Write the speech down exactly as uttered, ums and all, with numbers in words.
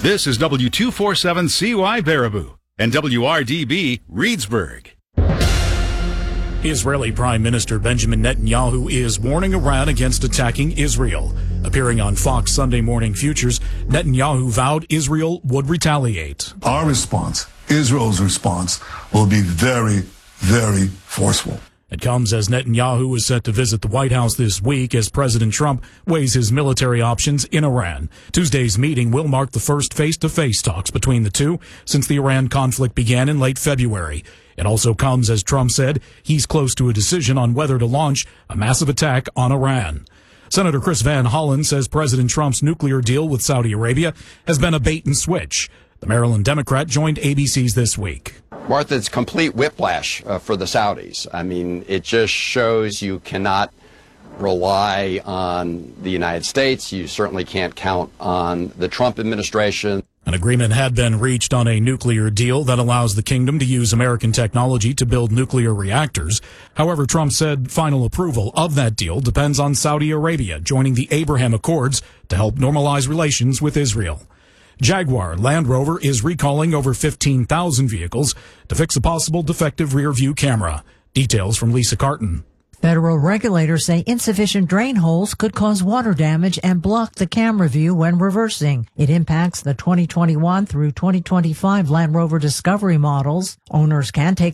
This is W two forty-seven C Y Baraboo and W R D B Reedsburg. Israeli Prime Minister Benjamin Netanyahu is warning Iran against attacking Israel. Appearing on Fox Sunday Morning Futures, Netanyahu vowed Israel would retaliate. Our response, Israel's response, will be very, very forceful. It comes as Netanyahu is set to visit the White House this week as President Trump weighs his military options in Iran. Tuesday's meeting will mark the first face-to-face talks between the two since the Iran conflict began in late February. It also comes as Trump said he's close to a decision on whether to launch a massive attack on Iran. Senator Chris Van Hollen says President Trump's nuclear deal with Saudi Arabia has been a bait and switch. The Maryland Democrat joined A B C's This Week. Martha, it's complete whiplash uh, for the Saudis. I mean, it just shows you cannot rely on the United States. You certainly can't count on the Trump administration. An agreement had been reached on a nuclear deal that allows the kingdom to use American technology to build nuclear reactors. However, Trump said final approval of that deal depends on Saudi Arabia joining the Abraham Accords to help normalize relations with Israel. Jaguar Land Rover is recalling over fifteen thousand vehicles to fix a possible defective rear-view camera. Details from Lisa Carton. Federal regulators say insufficient drain holes could cause water damage and block the camera view when reversing. It impacts the twenty twenty-one through twenty twenty-five Land Rover Discovery models. Owners can take